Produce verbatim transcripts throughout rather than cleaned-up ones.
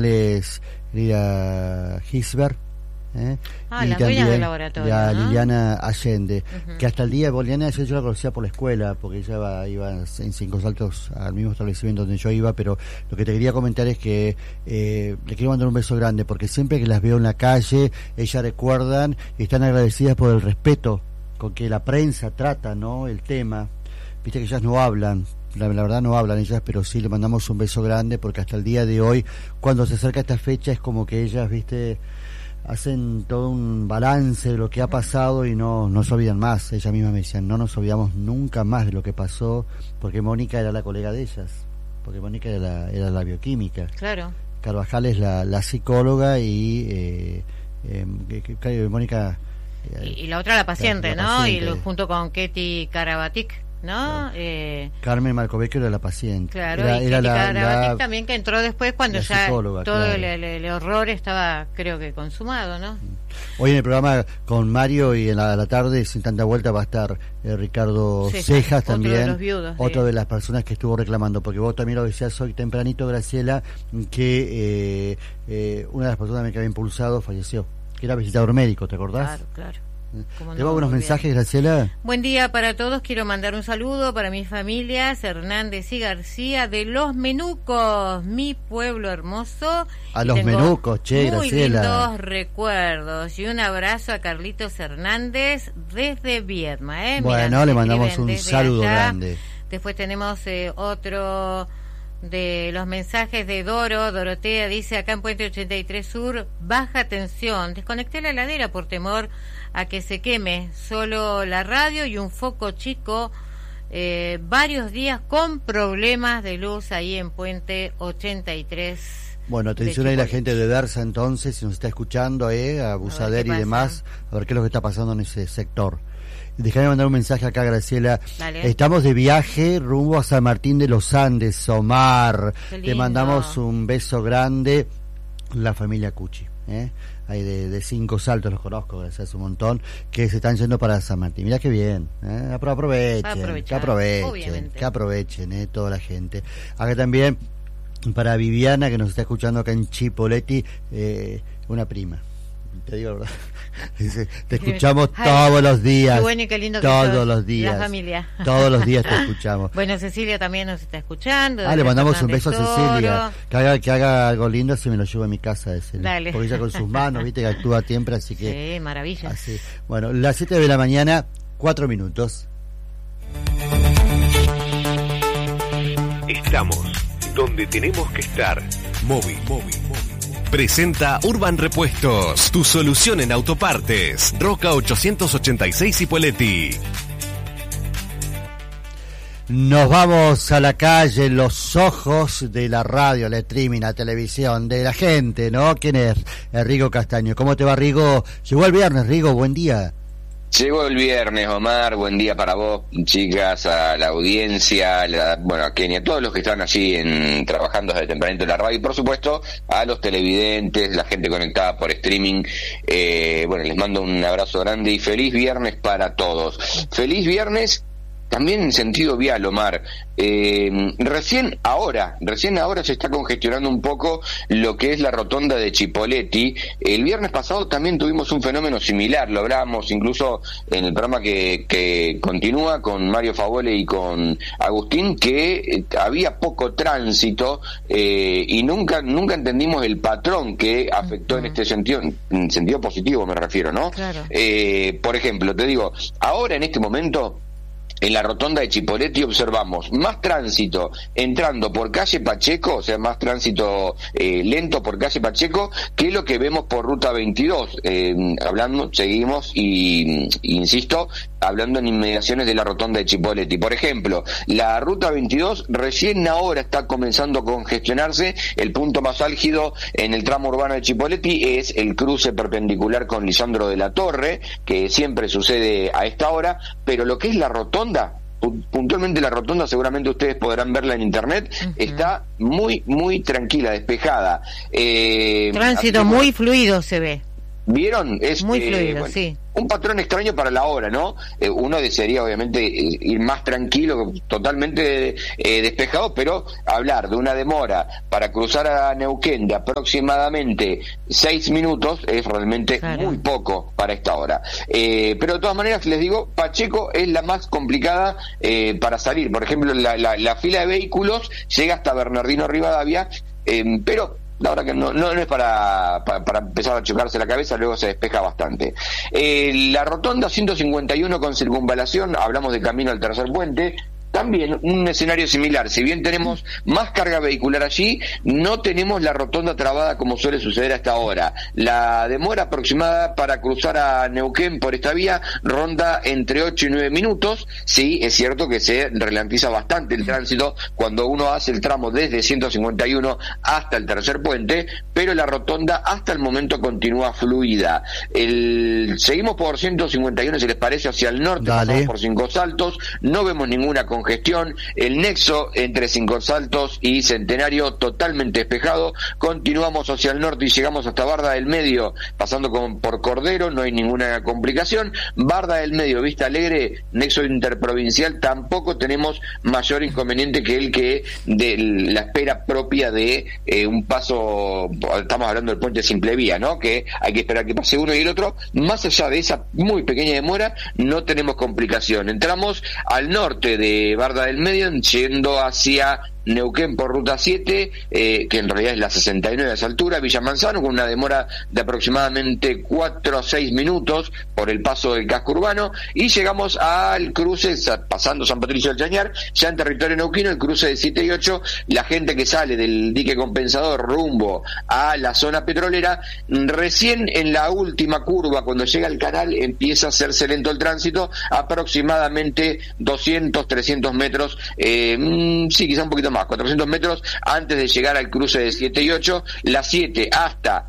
es Lila Gisbert, ¿eh? Ah, y las dueñas del también laboratorio, la ¿no? Liliana Allende, Uh-huh. que hasta el día de Liliana yo la conocía por la escuela, porque ella iba, iba en Cinco Saltos al mismo establecimiento donde yo iba, pero lo que te quería comentar es que eh, le quiero mandar un beso grande, porque siempre que las veo en la calle, ellas recuerdan y están agradecidas por el respeto con que la prensa trata, ¿no?, el tema. Viste que ellas no hablan, la, la verdad no hablan ellas, pero sí le mandamos un beso grande, porque hasta el día de hoy, cuando se acerca esta fecha, es como que ellas, viste, hacen todo un balance de lo que ha pasado y no, no se olvidan más. Ellas mismas me decían, no nos olvidamos nunca más de lo que pasó, porque Mónica era la colega de ellas, porque Mónica era la, era la bioquímica. Claro. Carvajal es la, la psicóloga y eh, eh, que, que, Mónica... Eh, y, y la otra la paciente, la, la ¿no? paciente. Y lo, junto con Ketty Karabatic, ¿no? Claro. Eh, Carmen Malcovecchio era la paciente. Claro, era, y era Ketty la, Karabatic la, también, que entró después cuando ya todo claro. el, el, el horror estaba, creo que, consumado, ¿no? Hoy en el programa con Mario y en la, la tarde, sin tanta vuelta, va a estar eh, Ricardo Cejas, Cejas también, otro de los viudos, otro sí. de las personas que estuvo reclamando, porque vos también lo decías hoy tempranito, Graciela, que eh, eh, una de las personas que había impulsado falleció, que era visitador médico, ¿te acordás? Claro, claro. ¿Te no, algunos mensajes, Graciela? Buen día para todos. Quiero mandar un saludo para mis familias, Hernández y García, de Los Menucos, mi pueblo hermoso. A Los Menucos, che, muy Graciela. Muy lindos recuerdos. Y un abrazo a Carlitos Hernández desde Viedma. ¿eh? Bueno, Mirá, le mandamos un saludo allá. grande. Después tenemos eh, otro de los mensajes de Doro. Dorotea dice, acá en Puente ochenta y tres Sur, baja tensión. Desconecté la heladera por temor a que se queme, solo la radio y un foco chico, eh, varios días con problemas de luz ahí en Puente ochenta y tres. Bueno, atención ahí la gente de Versa entonces, si nos está escuchando, eh, a Busader y demás, a ver qué es lo que está pasando en ese sector. Déjame mandar un mensaje acá, Graciela. Dale. Estamos de viaje rumbo a San Martín de los Andes, Omar. Te mandamos un beso grande, la familia Cuchi, ¿eh? Hay de, de Cinco Saltos, los conozco, gracias un montón, que se están yendo para San Martín. Mirá qué bien, ¿eh? aprovechen, que aprovechen, que aprovechen, ¿eh? Toda la gente. Acá también, para Viviana, que nos está escuchando acá en Chipoleti, eh, una prima. Te digo, ¿verdad? Dice, te escuchamos Ay, todos los días. Qué bueno y qué lindo que todos sos, los días. La familia. Todos los días te escuchamos. Bueno, Cecilia también nos está escuchando. Ah, le mandamos un beso a Cecilia. Que haga, que haga algo lindo, si me lo llevo a mi casa. Ese, Dale. Porque ella con sus manos, viste, que actúa siempre, así que... Sí, maravilla. Así. Bueno, las siete de la mañana, cuatro minutos. Estamos donde tenemos que estar. Móvil, móvil, móvil. Presenta Urban Repuestos, tu solución en autopartes. Roca ochocientos ochenta y seis Cipolletti. Nos vamos a la calle, los ojos de la radio, la streaming, la televisión, de la gente, ¿no? ¿Quién es? Rigo Castaño. ¿Cómo te va, Rigo? Llegó el viernes, Rigo, buen día. Llegó el viernes, Omar, buen día para vos, chicas, a la audiencia, la, bueno, a Kenia, a todos los que están allí en, trabajando desde tempranito en la radio y por supuesto a los televidentes, la gente conectada por streaming, eh, bueno, les mando un abrazo grande y feliz viernes para todos. Feliz viernes también en sentido vial, Omar. Eh, recién ahora, recién ahora se está congestionando un poco lo que es la rotonda de Chipolletti. El viernes pasado también tuvimos un fenómeno similar, lo hablábamos incluso en el programa que, que continúa con Mario Favole y con Agustín, que eh, había poco tránsito eh, y nunca nunca entendimos el patrón que afectó uh-huh. en este sentido, en sentido positivo me refiero, ¿no? Claro. Eh, por ejemplo, te digo, ahora en este momento en la rotonda de Chipolletti observamos más tránsito entrando por calle Pacheco, o sea, más tránsito eh, lento por calle Pacheco, que lo que vemos por ruta veintidós. Eh, hablando, seguimos y, insisto, hablando en inmediaciones de la rotonda de Chipolletti. Por ejemplo, la ruta veintidós recién ahora está comenzando a congestionarse. El punto más álgido en el tramo urbano de Chipolletti es el cruce perpendicular con Lisandro de la Torre, que siempre sucede a esta hora, pero lo que es la rotonda, puntualmente la rotonda, seguramente ustedes podrán verla en internet, uh-huh. está muy, muy tranquila, despejada. Eh, Tránsito así, muy fluido se ve. ¿Vieron? Es muy eh, fluido, bueno, sí. un patrón extraño para la hora, ¿no? Eh, uno desearía obviamente eh, ir más tranquilo, totalmente eh, despejado, pero hablar de una demora para cruzar a Neuquén de aproximadamente seis minutos es realmente claro. muy poco para esta hora. Eh, pero de todas maneras les digo, Pacheco es la más complicada eh, para salir. Por ejemplo, la, la, la fila de vehículos llega hasta Bernardino Rivadavia, eh, pero la verdad que no, no, no es para, para, para empezar a chocarse la cabeza, luego se despeja bastante. Eh, la rotonda ciento cincuenta y uno con circunvalación, hablamos de camino al tercer puente, también un escenario similar. Si bien tenemos más carga vehicular allí, no tenemos la rotonda trabada como suele suceder hasta ahora. La demora aproximada para cruzar a Neuquén por esta vía ronda entre ocho y nueve minutos. Sí, es cierto que se ralentiza bastante el tránsito cuando uno hace el tramo desde ciento cincuenta y uno hasta el tercer puente, pero la rotonda hasta el momento continúa fluida. El... Seguimos por ciento cincuenta y uno, si les parece, hacia el norte. Dale. Pasamos por Cinco Saltos, no vemos ninguna congestión. El nexo entre Cinco Saltos y Centenario totalmente despejado. Continuamos hacia el norte y llegamos hasta Barda del Medio, pasando con, por Cordero, no hay ninguna complicación. Barda del Medio, Vista Alegre, nexo interprovincial, tampoco tenemos mayor inconveniente que el que de la espera propia de eh, un paso, estamos hablando del puente Simple Vía, ¿no? Que hay que esperar que pase uno y el otro. Más allá de esa muy pequeña demora, no tenemos complicación. Entramos al norte de Barda del Medio, yendo hacia Neuquén por ruta siete, eh, que en realidad es la sesenta y nueve a esa altura, Villa Manzano, con una demora de aproximadamente cuatro a seis minutos por el paso del casco urbano, y llegamos al cruce, pasando San Patricio del Chañar, ya en territorio neuquino, el cruce de siete y ocho, la gente que sale del dique compensador rumbo a la zona petrolera, recién en la última curva, cuando llega al canal, empieza a hacerse lento el tránsito, aproximadamente doscientos, trescientos metros, eh, mmm, sí, quizá un poquito más, cuatrocientos metros antes de llegar al cruce de siete y ocho, la siete hasta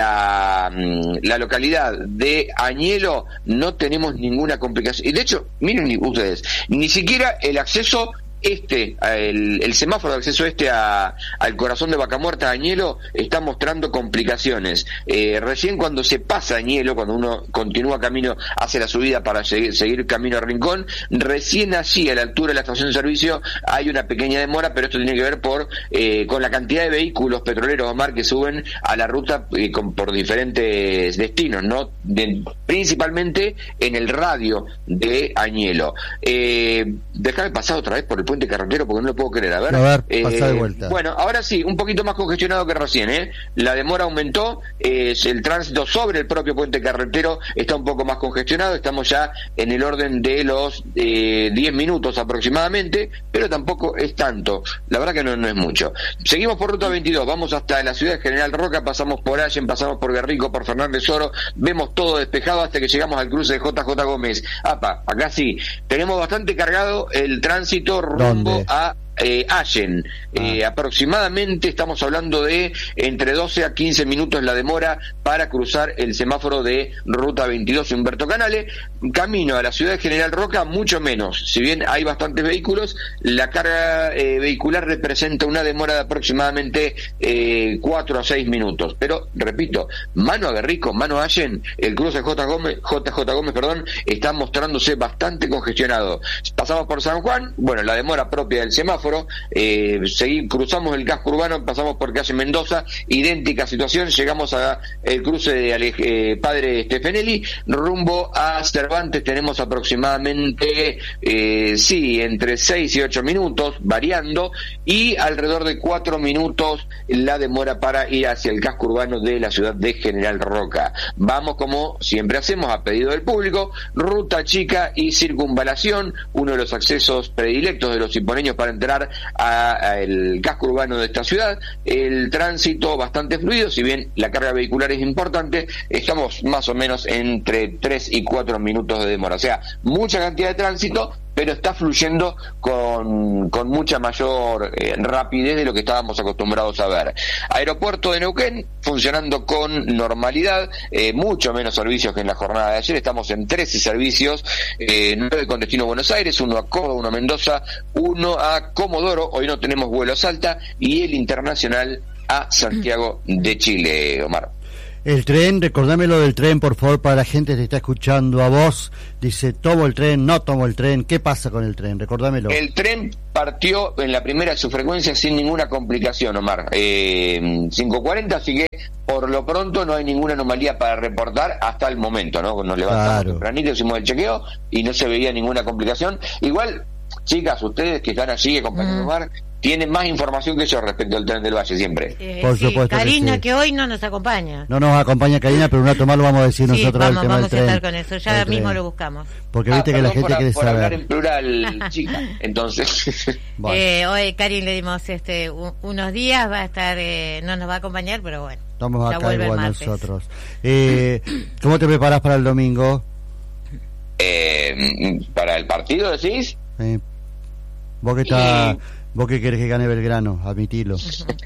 la, la localidad de Añelo no tenemos ninguna complicación. Y de hecho, miren ustedes, ni siquiera el acceso este, el, el semáforo de acceso este a, al corazón de Vaca Muerta, Añelo, está mostrando complicaciones. Eh, recién cuando se pasa Añelo, cuando uno continúa camino hacia la subida para seguir, seguir camino a Rincón, recién allí, a la altura de la estación de servicio, hay una pequeña demora, pero esto tiene que ver por eh, con la cantidad de vehículos petroleros, Omar, que suben a la ruta eh, con, por diferentes destinos, ¿no? De, principalmente en el radio de Añelo. Eh, déjame pasar otra vez por el puente carretero porque no lo puedo creer. A ver, a ver eh, pasa de vuelta. Bueno, ahora sí, un poquito más congestionado que recién, ¿eh? La demora aumentó, eh, el tránsito sobre el propio puente carretero está un poco más congestionado, estamos ya en el orden de los eh, diez minutos aproximadamente, pero tampoco es tanto, la verdad que no, no es mucho. Seguimos por ruta veintidós, vamos hasta la ciudad de General Roca, pasamos por Allen, pasamos por Guerrico, por Fernández Oro, vemos todo despejado hasta que llegamos al cruce de J J Gómez. Apa, acá sí, tenemos bastante cargado el tránsito rumbo a Eh, Allen, ah. eh, aproximadamente estamos hablando de entre doce a quince minutos la demora para cruzar el semáforo de ruta veintidós Humberto Canale. Camino a la ciudad de General Roca mucho menos, si bien hay bastantes vehículos, la carga eh, vehicular representa una demora de aproximadamente eh, cuatro a seis minutos, pero repito, mano a Guerrico, mano a Allen, el cruce J Gómez, J J Gómez, perdón, está mostrándose bastante congestionado. Pasamos por San Juan, bueno, la demora propia del semáforo. Eh, seguimos, cruzamos el casco urbano, pasamos por calle Mendoza, idéntica situación, llegamos a el cruce de Ale, eh, Padre Stefanelli, rumbo a Cervantes tenemos aproximadamente eh, sí, entre seis y ocho minutos, variando, y alrededor de cuatro minutos la demora para ir hacia el casco urbano de la ciudad de General Roca. Vamos, como siempre hacemos, a pedido del público, ruta chica y circunvalación, uno de los accesos predilectos de los hiponeños para entrar a, a el casco urbano de esta ciudad. El tránsito bastante fluido, si bien la carga vehicular es importante, estamos más o menos entre tres y cuatro minutos de demora, o sea, mucha cantidad de tránsito, pero está fluyendo con, con mucha mayor eh, rapidez de lo que estábamos acostumbrados a ver. Aeropuerto de Neuquén funcionando con normalidad, eh, mucho menos servicios que en la jornada de ayer, estamos en trece servicios, eh, nueve con destino a Buenos Aires, uno a Córdoba, uno a Mendoza, uno a Comodoro, hoy no tenemos vuelo a Salta, y el internacional a Santiago de Chile, Omar. El tren, recordame lo del tren, por favor, para la gente que te está escuchando a vos. Dice, tomo el tren, no tomo el tren. ¿Qué pasa con el tren? Recordámelo. El tren partió en la primera de su frecuencia sin ninguna complicación, Omar. Eh, cinco cuarenta, así que por lo pronto no hay ninguna anomalía para reportar hasta el momento, ¿no? Nos levantamos Claro. tempranito, hicimos el chequeo y no se veía ninguna complicación. Igual, chicas, ustedes que están allí acompañando a Omar, tienen más información que yo respecto al tren del Valle siempre. Eh, Por sí, supuesto que Karina, sí. que hoy no nos acompaña. No nos acompaña Karina, pero un rato más lo vamos a decir Sí, nosotros vamos, el tema vamos del a tren. estar con eso, ya El mismo tren. lo buscamos. Porque Ah, viste que la perdón gente por, quiere por hablar en saber. plural, chica. Entonces, Bueno, Eh, hoy Karin le dimos este u- unos días, va a estar, eh, no nos va a acompañar, pero bueno. estamos ya acá vuelve el igual martes. nosotros. Eh, ¿Cómo te preparás para el domingo? eh, para el partido, decís. Eh, vos que está, Y- vos que querés que gane Belgrano, admitilo.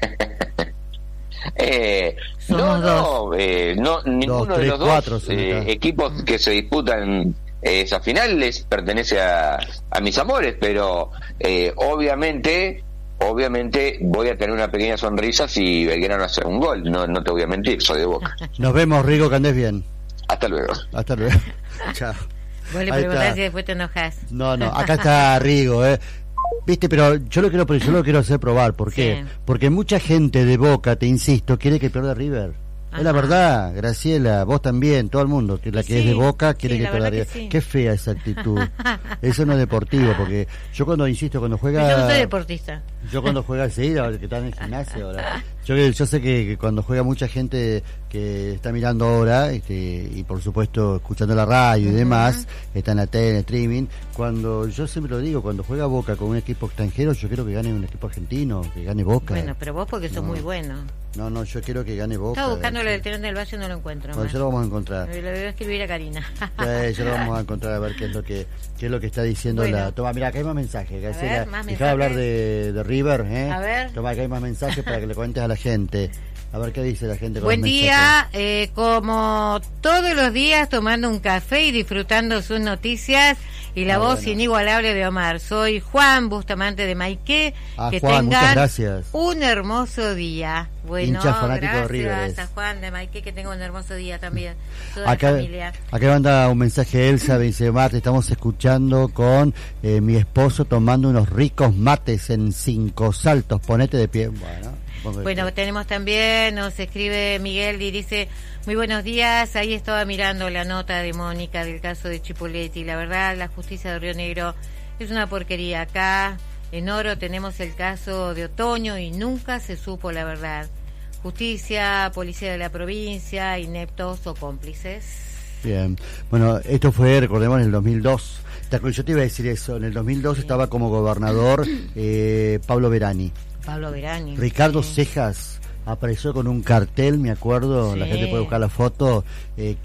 Eh, no, Somos no, eh, no, ninguno Dos, de tres, los dos cuatro son eh, acá. equipos que se disputan eh, esa final les pertenece a, a mis amores, pero eh, obviamente, obviamente voy a tener una pequeña sonrisa si Belgrano hace un gol. No, no te voy a mentir, soy de Boca. Nos vemos, Rigo, que andes bien. Hasta luego. Hasta luego. Chao. Vos le Ahí preguntás está. si después te enojas. No, no, acá está Rigo, eh. Viste, pero yo lo quiero, pero yo lo quiero hacer probar. ¿Por qué? Sí. Porque mucha gente de Boca, te insisto, quiere que pierda River. Es la Ajá. verdad, Graciela, vos también, todo el mundo, que la que Sí, es de Boca quiere sí, que la pierda verdad River. que sí. Qué fea esa actitud. Eso no es deportivo, porque yo cuando insisto, cuando juega... Yo no soy deportista. Yo cuando juega, sí, ahora que está en el gimnasio ahora. Yo, yo sé que, que cuando juega mucha gente que está mirando ahora, este, y por supuesto escuchando la radio y demás, está en la tele, en el streaming, cuando yo siempre lo digo, cuando juega Boca con un equipo extranjero, yo quiero que gane un equipo argentino, que gane Boca. Bueno, pero vos porque sos No. muy bueno. No, no, yo quiero que gane Boca. Estaba buscando lo del tren del Valle y no lo encuentro. Bueno, más. ya lo vamos a encontrar. Le voy a escribir a Karina. Eh, ya lo vamos a encontrar a ver qué es lo que qué es lo que está diciendo Bueno. la... Toma, mira, acá hay más mensajes. A Graciela. ver, más Dejá de hablar mensajes. de, de River, ¿eh? A ver. Toma, acá hay más mensajes para que le cuentes a la gente. A ver qué dice la gente con Buen los día, eh, como todos los días tomando un café y disfrutando sus noticias y la Ah, voz bueno. inigualable de Omar. Soy Juan Bustamante de Maiqué. Ah, que Juan, muchas tengan gracias. un hermoso día. Bueno, Hincha fanático de River gracias es. a Juan de Maiqué, que tenga un hermoso día también. Toda Acá, la familia. acá manda un mensaje Elsa, dice, Mar, te estamos escuchando con eh, mi esposo tomando unos ricos mates en Cinco Saltos, ponete de pie. Bueno, pongo de Bueno, pie. tenemos también, nos escribe Miguel y dice, muy buenos días, ahí estaba mirando la nota de Mónica del caso de Chipoletti, la verdad la justicia de Río Negro es una porquería. Acá en Oro tenemos el caso de Otoño y nunca se supo la verdad. Justicia, policía de la provincia, ineptos o cómplices. Bien, bueno, esto fue, recordemos, en el dos mil dos. Te- Yo te iba a decir eso, en el dos mil dos Sí. estaba como gobernador eh, Pablo Verani. Pablo Verani. Ricardo sí. Cejas apareció con un cartel, me acuerdo, la Sí. gente puede buscar la foto, eh,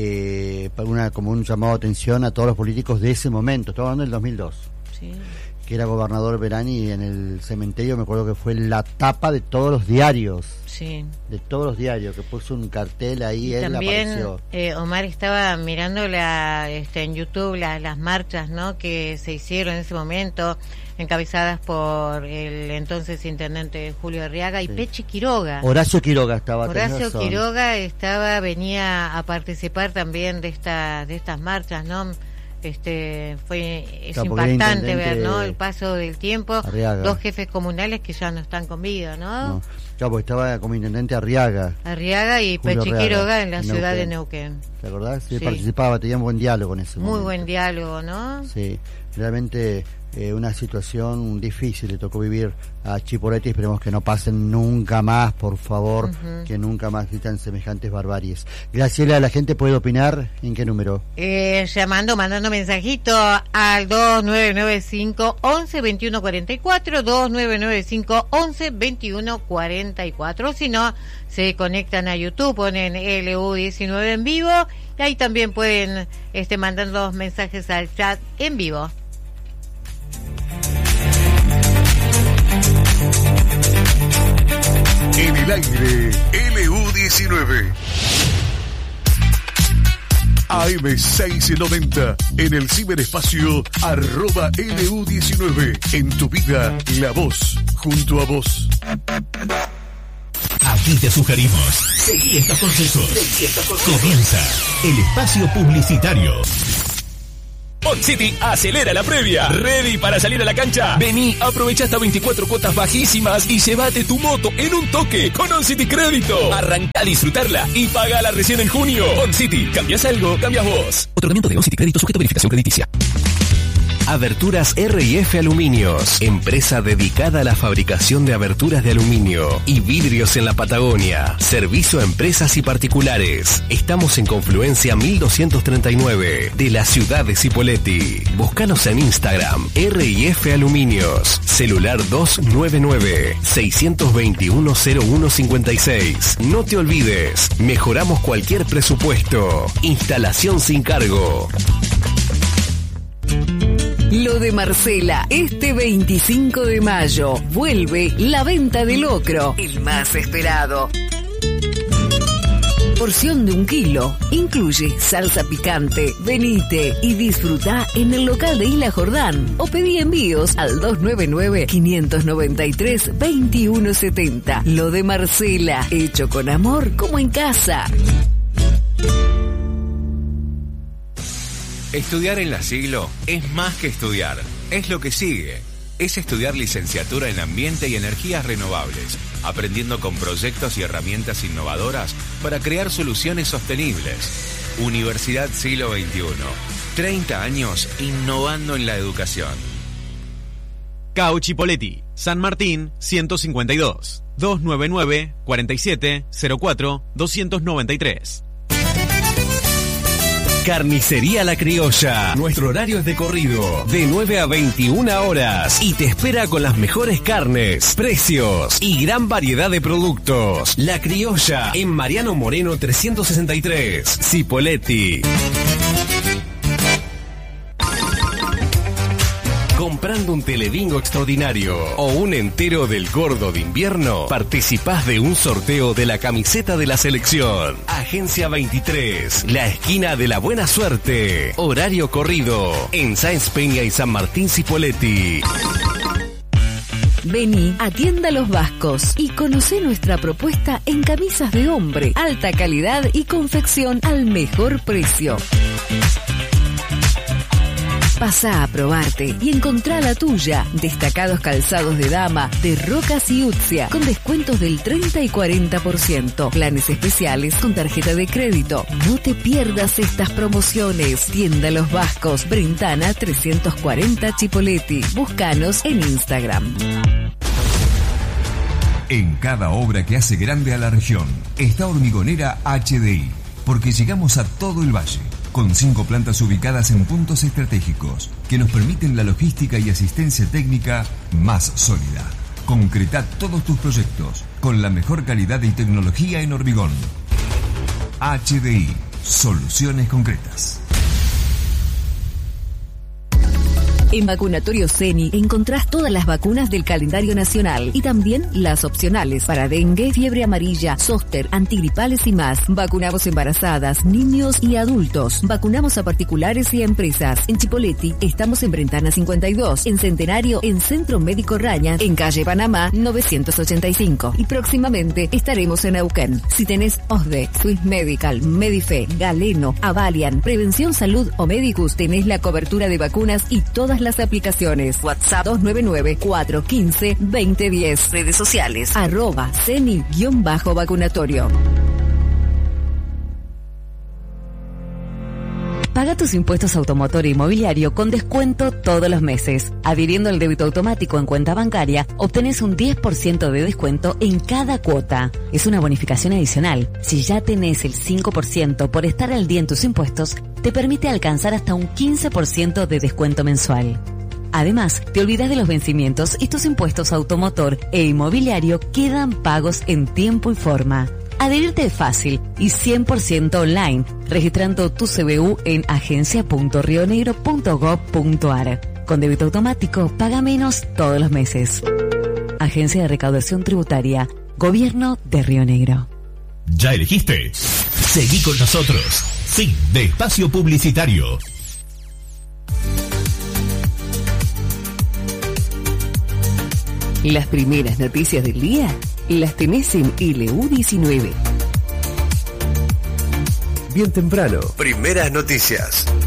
que eh, para una, como un llamado de atención a todos los políticos de ese momento, estaba hablando del dos mil dos, Sí. que era gobernador Verani en el cementerio, me acuerdo que fue la tapa de todos los diarios, Sí. de todos los diarios, que puso un cartel ahí, Y él también apareció. eh, Omar estaba mirando la, este, en YouTube la- las marchas, ¿no?, que se hicieron en ese momento, encabezadas por el entonces intendente Julio Arriaga y Sí. Pechi Quiroga. Horacio Quiroga estaba, tenés Horacio razón. Quiroga estaba, venía a participar también de esta, de estas marchas, ¿no? Este fue es Claro, porque era impactante ver, intendente ¿no?, el paso del tiempo, Arriaga. dos jefes comunales que ya no están con vida, ¿no? No, claro, porque estaba como intendente Arriaga, Arriaga y Julio Pechi Arriaga, Quiroga en la en ciudad de Neuquén. Neuquén. ¿te acordás? Sí, Sí. participaba, tenía un buen diálogo en ese Muy momento. buen diálogo, ¿no? Sí, realmente eh, una situación difícil le tocó vivir a Chipoletti, esperemos que no pasen nunca más, por favor, Ujú. que nunca más existan semejantes barbaries. Graciela, ¿la gente puede opinar? ¿En qué número? Eh, llamando, mandando mensajito al dos nueve nueve cinco, once, veintiuno cuarenta y cuatro, dos nueve nueve cinco, once, veintiuno cuarenta y cuatro. Si no, se conectan a YouTube, ponen L U diecinueve en vivo y ahí también pueden este, mandar los mensajes al chat en vivo. En el aire, L U diecinueve. A M seiscientos noventa, en el ciberespacio, arroba L U diecinueve. En tu vida, la voz, junto a vos. Aquí te sugerimos. Seguí estos consejos. Seguí estos consejos. Comienza el espacio publicitario. OnCity acelera la previa. ¿Ready para salir a la cancha? Vení, aprovecha hasta veinticuatro cuotas bajísimas y llévate tu moto en un toque con OnCity Crédito. Arranca a disfrutarla y pagala recién en junio. OnCity, ¿cambias algo? Cambias vos. Otorgamiento de OnCity Crédito sujeto a verificación crediticia. Aberturas R y F Aluminios, empresa dedicada a la fabricación de aberturas de aluminio y vidrios en la Patagonia. Servicio a empresas y particulares. Estamos en Confluencia mil doscientos treinta y nueve de la ciudad de Cipolletti. Búscanos en Instagram, R y F Aluminios. Celular dos nueve nueve, seis dos uno, cero uno cinco seis. No te olvides, mejoramos cualquier presupuesto. Instalación sin cargo. Lo de Marcela, este veinticinco de mayo, vuelve la venta de locro, el más esperado. Porción de un kilo, incluye salsa picante, venite y disfrutá en el local de Isla Jordán o pedí envíos al dos nueve nueve, cinco nueve tres, dos uno siete cero. Lo de Marcela, hecho con amor como en casa. Estudiar en la Siglo es más que estudiar, es lo que sigue. Es estudiar licenciatura en Ambiente y Energías Renovables, aprendiendo con proyectos y herramientas innovadoras para crear soluciones sostenibles. Universidad Siglo veintiuno, treinta años innovando en la educación. Cau Chipolletti, San Martín ciento cincuenta y dos, dos nueve nueve, cuarenta y siete, cero cuatro, doscientos noventa y tres. Carnicería La Criolla. Nuestro horario es de corrido, de nueve a veintiuna horas. Y te espera con las mejores carnes, precios y gran variedad de productos. La Criolla, en Mariano Moreno trescientos sesenta y tres, Cipolletti. Comprando un telebingo extraordinario o un entero del gordo de invierno, participás de un sorteo de la camiseta de la selección. Agencia veintitrés, la esquina de la buena suerte. Horario corrido, en Sáenz Peña y San Martín Cipolletti. Vení a Tienda Los Vascos y conocé nuestra propuesta en camisas de hombre, alta calidad y confección al mejor precio. Pasá a probarte y encontrá la tuya. Destacados calzados de dama de Rocas y Utzia con descuentos del treinta y cuarenta por ciento. Planes especiales con tarjeta de crédito. No te pierdas estas promociones. Tienda Los Vascos, Brentana trescientos cuarenta Chipolletti. Búscanos en Instagram. En cada obra que hace grande a la región está Hormigonera H D I, porque llegamos a todo el valle. Con cinco plantas ubicadas en puntos estratégicos que nos permiten la logística y asistencia técnica más sólida. Concreta todos tus proyectos con la mejor calidad y tecnología en hormigón. H D I, soluciones concretas. En Vacunatorio Ceni encontrás todas las vacunas del calendario nacional y también las opcionales para dengue, fiebre amarilla, zóster, antigripales y más. Vacunamos embarazadas, niños y adultos. Vacunamos a particulares y a empresas. En Chipolletti estamos en Brentana cincuenta y dos, en Centenario, en Centro Médico Raña, en calle Panamá novecientos ochenta y cinco. Y próximamente estaremos en Neuquén. Si tenés O S D E, Swiss Medical, Medife, Galeno, Avalian, Prevención Salud o Medicus, tenés la cobertura de vacunas y todas las aplicaciones. WhatsApp dos nueve nueve, cuatro uno cinco, dos cero uno cero. Redes sociales arroba ceni-vacunatorio. Paga tus impuestos automotor e inmobiliario con descuento todos los meses. Adhiriendo al débito automático en cuenta bancaria, obtenés un diez por ciento de descuento en cada cuota. Es una bonificación adicional. Si ya tenés el cinco por ciento por estar al día en tus impuestos, te permite alcanzar hasta un quince por ciento de descuento mensual. Además, te olvidas de los vencimientos y tus impuestos automotor e inmobiliario quedan pagos en tiempo y forma. Adherirte es fácil y cien por ciento online, registrando tu C B U en agencia punto rionegro punto gob punto ar. Con débito automático, paga menos todos los meses. Agencia de Recaudación Tributaria, Gobierno de Río Negro. ¿Ya elegiste? Seguí con nosotros. Fin de espacio publicitario. Las primeras noticias del día las tenés en L U diecinueve. Bien temprano, primeras noticias.